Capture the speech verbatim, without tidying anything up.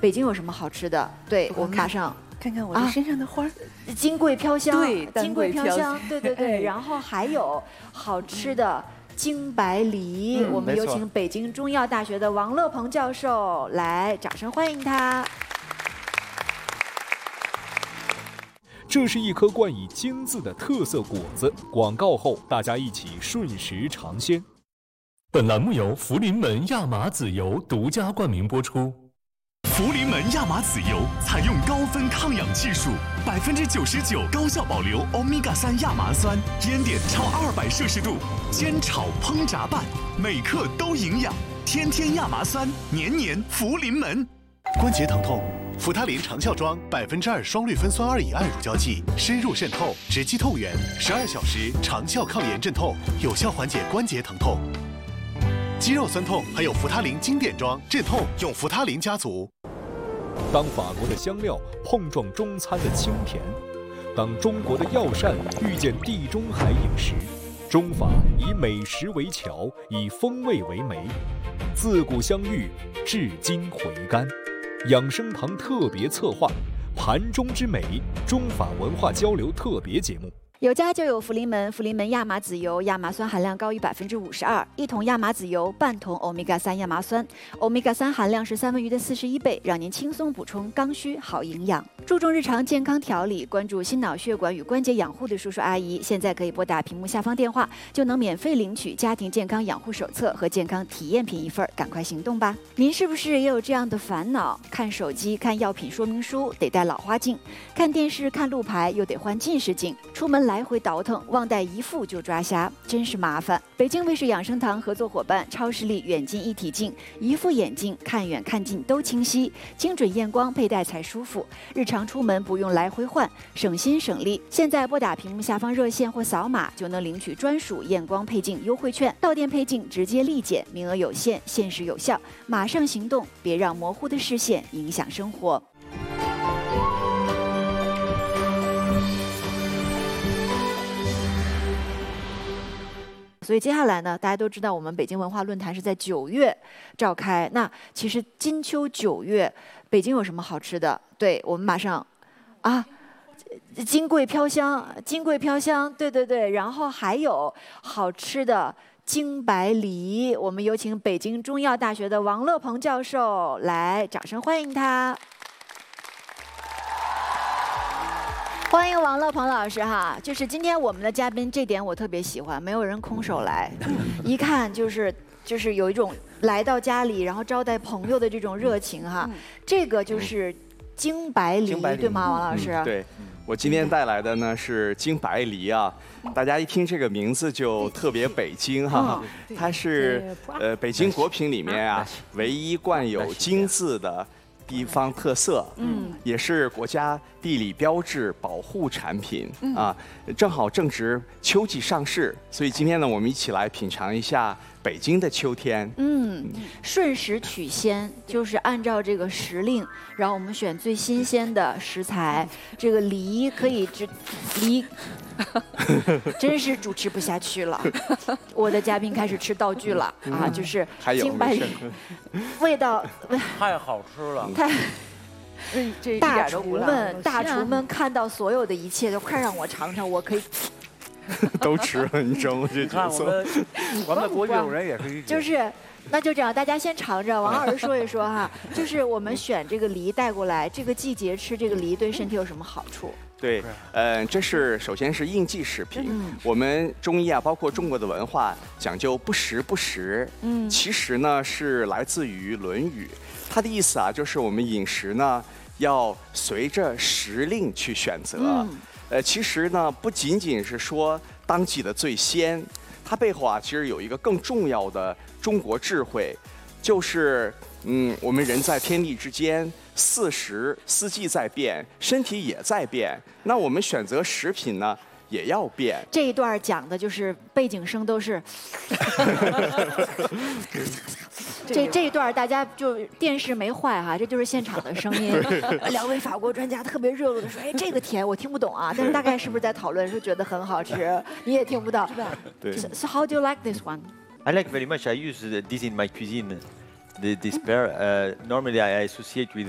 北京有什么好吃的？对，我们马上。 看看我这身上的花， 啊、金桂飘香， 对， 金桂飘香，对对对。然后还有好吃的京白梨，嗯、我们有请北京中医药大学的王乐鹏教授来，掌声欢迎他。 这是一颗冠以“京”字的特色果子。广告后，大家一起瞬时尝鲜。 本栏目由福临门亚麻籽油独家冠名播出。 福临门亚麻籽油采用高分抗氧技术，百分之九十九高效保留欧米伽三亚麻酸，烟点超二百摄氏度，煎炒烹炸拌，每克都营养。天天亚麻酸，年年福临门。关节疼痛，扶他林长效装百分之二双氯芬酸二乙胺乳胶剂，深入渗透，直击透源，十二小时长效抗炎镇痛，有效缓解关节疼痛。 肌肉酸痛，还有扶他林经典装镇痛，用扶他林家族。 当法国的香料碰撞中餐的清甜，当中国的药膳遇见地中海饮食，中法以美食为桥，以风味为媒，自古相遇，至今回甘。养生堂特别策划《盘中之美》中法文化交流特别节目。 有家就有福临门，福临门亚麻籽油，亚麻酸含量高于百分之五十二，一桶亚麻籽油半桶欧米伽三亚麻酸，欧米伽三含量是三文鱼的四十一倍，让您轻松补充刚需好营养。注重日常健康调理，关注心脑血管与关节养护的叔叔阿姨，现在可以拨打屏幕下方电话，就能免费领取家庭健康养护手册和健康体验品一份，赶快行动吧！您是不是也有这样的烦恼？看手机、看药品说明书得戴老花镜，看电视、看路牌又得换近视镜，出门来回倒腾，忘带一副就抓瞎，真是麻烦。北京卫视养生堂合作伙伴超视力远近一体镜，一副眼镜看远看近都清晰，精准验光，佩戴才舒服。日常出门不用来回换，省心省力。现在拨打屏幕下方热线或扫码就能领取专属验光配镜优惠券，到店配镜直接立减，名额有限，限时有效，马上行动，别让模糊的视线影响生活。 所以接下来呢，大家都知道我们北京文化论坛是在九月召开。那其实金秋九月，北京有什么好吃的？对，我们马上啊，金桂飘香，金桂飘香，对对对。然后还有好吃的京白梨，我们有请北京中医药大学的王乐鹏教授来，掌声欢迎他。 欢迎王乐鹏老师哈，就是今天我们的嘉宾，这点我特别喜欢，没有人空手来，一看就是就是有一种来到家里然后招待朋友的这种热情哈。这个就是京白梨，对吗，王老师？ 嗯、对，我今天带来的呢是京白梨啊，大家一听这个名字就特别北京哈，它是呃北京果品里面啊唯一冠有京字的。 地方特色，嗯，也是国家地理标志保护产品、嗯、啊，正好正值秋季上市，所以今天呢，我们一起来品尝一下北京的秋天。 嗯，顺时取鲜，就是按照这个时令，然后我们选最新鲜的食材。这个梨可以只梨。真是主持不下去了，我的嘉宾开始吃道具了啊，就是京白梨，味道太好吃了， 太。大厨们，大厨们看到所有的一切，就快让我尝尝，我可以。 都吃了，你知道吗？这看我们，我们的国际友人也可以。 就是。 那就这样，大家先尝着。王老师说一说哈，就是我们选这个梨带过来，这个季节吃这个梨对身体有什么好处？ 对，呃，这是首先是应季食品。嗯、我们中医啊，包括中国的文化讲究不时不食。嗯，其实呢是来自于《论语》，它的意思啊，就是我们饮食呢要随着时令去选择。嗯、呃，其实呢不仅仅是说当季的最鲜。 它背后啊，其实有一个更重要的中国智慧，就是嗯，我们人在天地之间，四时四季在变，身体也在变。那我们选择食品呢，也要变。 这一段讲的就是背景声都是。这这一段大家就电视没坏哈，这就是现场的声音。两位法国专家特别热络的说：“哎，这个甜我听不懂啊，但是大概是不是在讨论说觉得很好吃？你也听不到，是吧？” 对。 So how do you like this one? I like very much. I use this in my cuisine. The, this pear. Uh, normally I associate with